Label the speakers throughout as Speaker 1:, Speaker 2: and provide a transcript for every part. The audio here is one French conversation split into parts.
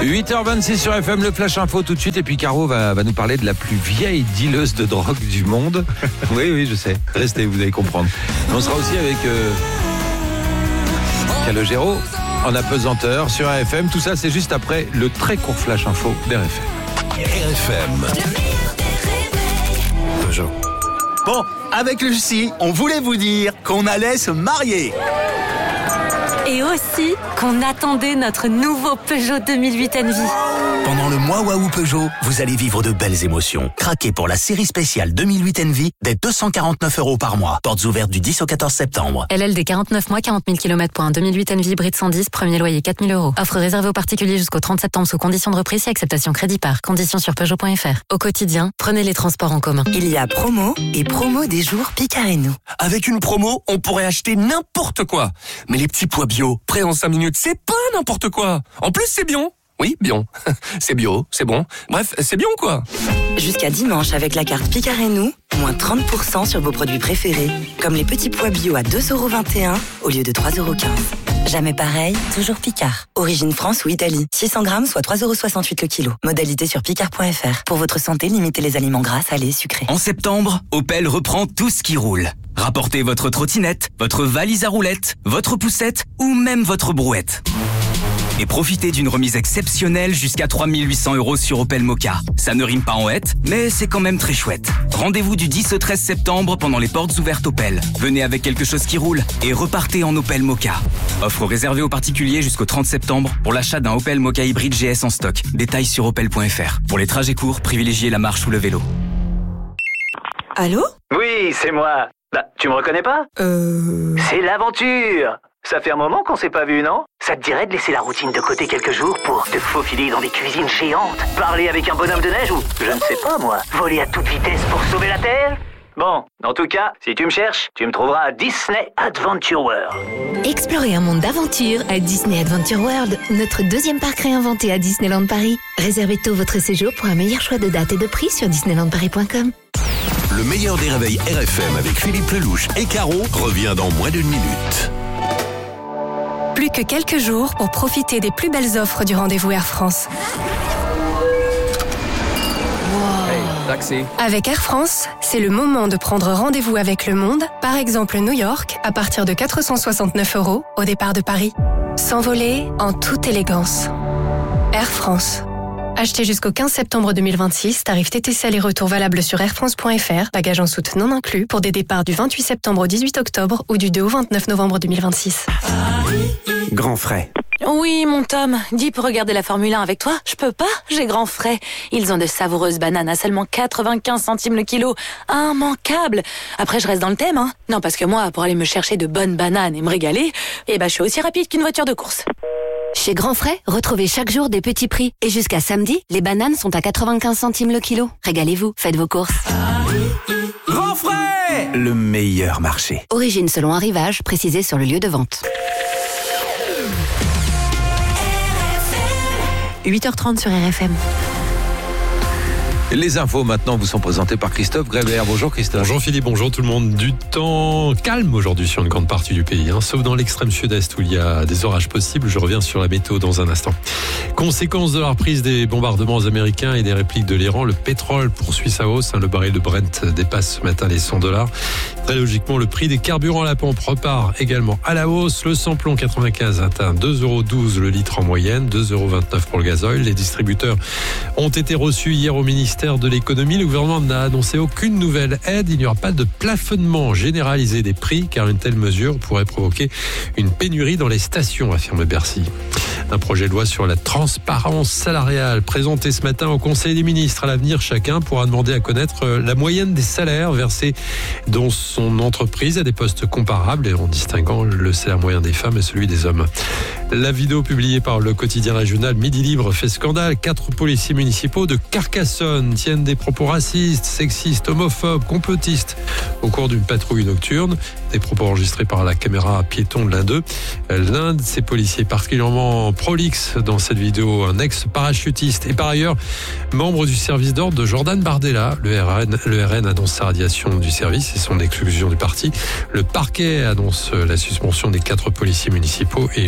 Speaker 1: 8h26 sur FM, le Flash Info tout de suite. Et puis Caro va nous parler de la plus vieille dealeuse de drogue du monde. Oui, je sais. Restez, vous allez comprendre. On sera aussi avec Calogero en apesanteur sur RFM. Tout ça, c'est juste après le très court Flash Info d'RFM.
Speaker 2: RFM. Peugeot.
Speaker 3: Bon, avec Lucie, on voulait vous dire qu'on allait se marier.
Speaker 4: Et aussi qu'on attendait notre nouveau Peugeot 2008 Envy.
Speaker 3: Pendant le mois Waouh Peugeot, vous allez vivre de belles émotions. Craquez pour la série spéciale 2008 Envy dès 249 € par mois. Portes ouvertes du 10 au 14 septembre.
Speaker 4: LLD 49 mois, 40 000 km pour un 2008 Envy hybride 110, premier loyer 4 000 €. Offre réservée aux particuliers jusqu'au 30 septembre sous conditions de reprise et acceptation crédit par. Conditions sur Peugeot.fr. Au quotidien, prenez les transports en commun.
Speaker 5: Il y a promo et promo des jours Picard et nous.
Speaker 2: Avec une promo, on pourrait acheter n'importe quoi. Mais les petits pois bio, prêts en 5 minutes, c'est pas n'importe quoi. En plus, c'est bio. Oui, bien. C'est bio, c'est bon. Bref, c'est bien quoi.
Speaker 5: Jusqu'à dimanche, avec la carte Picard et nous, moins 30% sur vos produits préférés. Comme les petits pois bio à 2,21 € au lieu de 3,15 €. Jamais pareil, toujours Picard. Origine France ou Italie. 600 grammes, soit 3,68 € le kilo. Modalité sur picard.fr. Pour votre santé, limitez les aliments gras, salés, sucrés.
Speaker 6: En septembre, Opel reprend tout ce qui roule. Rapportez votre trottinette, votre valise à roulettes, votre poussette ou même votre brouette. Et profitez d'une remise exceptionnelle jusqu'à 3 800 € sur Opel Mokka. Ça ne rime pas en hête, mais c'est quand même très chouette. Rendez-vous du 10 au 13 septembre pendant les portes ouvertes Opel. Venez avec quelque chose qui roule et repartez en Opel Mokka. Offre réservée aux particuliers jusqu'au 30 septembre pour l'achat d'un Opel Mokka hybride GS en stock. Détails sur opel.fr. Pour les trajets courts, privilégiez la marche ou le vélo.
Speaker 5: Allô ?
Speaker 7: Oui, c'est moi. Bah, tu me reconnais pas ? C'est l'aventure. Ça fait un moment qu'on s'est pas vu, non ? Ça te dirait de laisser la routine de côté quelques jours pour te faufiler dans des cuisines géantes, parler avec un bonhomme de neige ou, je ne sais pas moi, voler à toute vitesse pour sauver la Terre ? Bon, en tout cas, si tu me cherches, tu me trouveras à Disney Adventure World.
Speaker 8: Explorez un monde d'aventure à Disney Adventure World, notre deuxième parc réinventé à Disneyland Paris. Réservez tôt votre séjour pour un meilleur choix de dates et de prix sur disneylandparis.com.
Speaker 2: Le meilleur des réveils RFM avec Philippe Lelouch et Caro revient dans moins d'une minute.
Speaker 9: Plus que quelques jours pour profiter des plus belles offres du rendez-vous Air France.
Speaker 2: Taxi.
Speaker 9: Avec Air France, c'est le moment de prendre rendez-vous avec le monde, par exemple New York, à partir de 469 € au départ de Paris. S'envoler en toute élégance. Air France. Achetez jusqu'au 15 septembre 2026, tarif TTC aller-retour valable sur airfrance.fr, bagages en soute non inclus, pour des départs du 28 septembre au 18 octobre ou du 2 au 29 novembre 2026.
Speaker 6: Grand frais.
Speaker 4: Oui, mon Tom, dis pour regarder la Formule 1 avec toi. Je peux pas, j'ai grand frais. Ils ont de savoureuses bananes à seulement 95 centimes le kilo. Immanquable. Après, je reste dans le thème, hein. Non, parce que moi, pour aller me chercher de bonnes bananes et me régaler, je suis aussi rapide qu'une voiture de course.
Speaker 8: Chez Grand Frais, retrouvez chaque jour des petits prix. Et jusqu'à samedi, les bananes sont à 95 centimes le kilo. Régalez-vous, faites vos courses.
Speaker 6: Grand frais ! Le meilleur marché.
Speaker 8: Origine selon arrivage, précisé sur le lieu de vente. 8h30 sur RFM.
Speaker 1: Les infos maintenant vous sont présentées par Christophe Grébert. Bonjour Christophe.
Speaker 10: Bonjour Philippe, bonjour tout le monde. Du temps calme aujourd'hui sur une grande partie du pays, sauf dans l'extrême sud-est où il y a des orages possibles. Je reviens sur la météo dans un instant. Conséquence de la reprise des bombardements américains et des répliques de l'Iran, le pétrole poursuit sa hausse. Le baril de Brent dépasse ce matin les $100. Très logiquement, le prix des carburants à la pompe repart également à la hausse. Le samplon 95 atteint 2,12 € le litre en moyenne, 2,29 € pour le gasoil. Les distributeurs ont été reçus hier au ministère de l'économie. Le gouvernement n'a annoncé aucune nouvelle aide. Il n'y aura pas de plafonnement généralisé des prix car une telle mesure pourrait provoquer une pénurie dans les stations, affirme Bercy. Un projet de loi sur la transparence salariale présenté ce matin au Conseil des ministres. À l'avenir, chacun pourra demander à connaître la moyenne des salaires versés dans son entreprise à des postes comparables et en distinguant le salaire moyen des femmes et celui des hommes. La vidéo publiée par le quotidien régional Midi Libre fait scandale. 4 policiers municipaux de Carcassonne tiennent des propos racistes, sexistes, homophobes, complotistes au cours d'une patrouille nocturne. Des propos enregistrés par la caméra piéton de l'un d'eux. L'un de ces policiers particulièrement prolixe dans cette vidéo, un ex-parachutiste et par ailleurs membre du service d'ordre de Jordan Bardella. Le RN annonce sa radiation du service et son exclusion du parti. Le parquet annonce la suspension des 4 policiers municipaux et une enquête est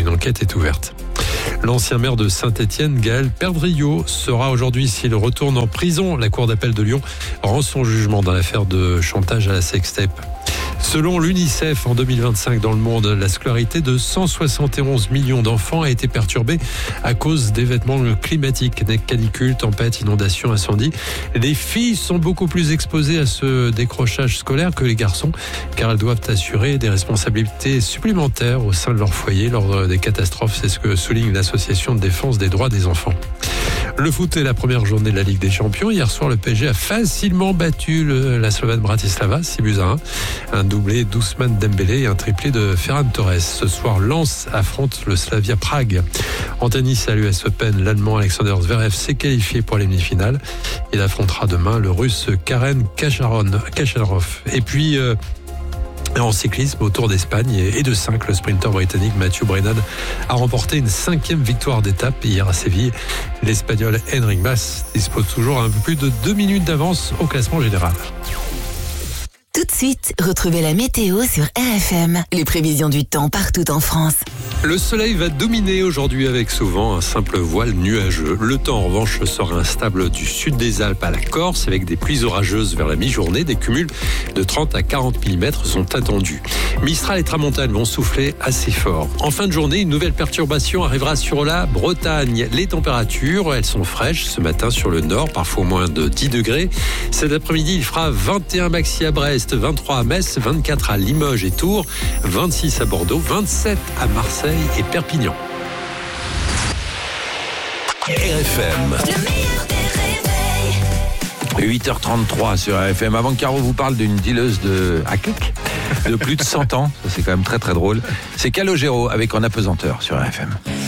Speaker 10: est ouverte. L'ancien maire de Saint-Étienne, Gaël Perdriau, sera aujourd'hui, s'il retourne en prison. La Cour d'appel de Lyon rend son jugement dans l'affaire de chantage à la sextape. Selon l'UNICEF, en 2025 dans le monde, la scolarité de 171 millions d'enfants a été perturbée à cause d'événements climatiques, des canicules, tempêtes, inondations, incendies. Les filles sont beaucoup plus exposées à ce décrochage scolaire que les garçons, car elles doivent assurer des responsabilités supplémentaires au sein de leur foyer lors des catastrophes. C'est ce que souligne l'Association de défense des droits des enfants. Le foot est la première journée de la Ligue des Champions. Hier soir, le PSG a facilement battu la Slovène Bratislava, 6-1. Un doublé d'Ousmane Dembélé et un triplé de Ferran Torres. Ce soir, Lens affronte le Slavia Prague. En tennis à l'US Open, l'Allemand Alexander Zverev s'est qualifié pour les demi-finales. Il affrontera demain le Russe Karen Khachanov. Et puis... en cyclisme, au Tour d'Espagne et de 5, le sprinter britannique Mathieu Brennan a remporté une 5e victoire d'étape hier à Séville. L'Espagnol Enric Mas dispose toujours un peu plus de 2 minutes d'avance au classement général.
Speaker 8: Tout de suite, retrouvez la météo sur RFM. Les prévisions du temps partout en France.
Speaker 10: Le soleil va dominer aujourd'hui avec souvent un simple voile nuageux. Le temps en revanche sera instable du sud des Alpes à la Corse avec des pluies orageuses vers la mi-journée. Des cumuls de 30 à 40 mm sont attendus. Mistral et tramontane vont souffler assez fort. En fin de journée, une nouvelle perturbation arrivera sur la Bretagne. Les températures, elles sont fraîches ce matin sur le nord, parfois moins de 10 degrés. Cet après-midi, il fera 21 maxi à Brest, 23 à Metz, 24 à Limoges et Tours, 26 à Bordeaux, 27 à Marseille et Perpignan.
Speaker 1: RFM. 8h33 sur RFM. Avant que Caro vous parle d'une dealeuse de Hackek de plus de 100 ans, ça c'est quand même très très drôle. C'est Calogero avec En apesanteur sur RFM.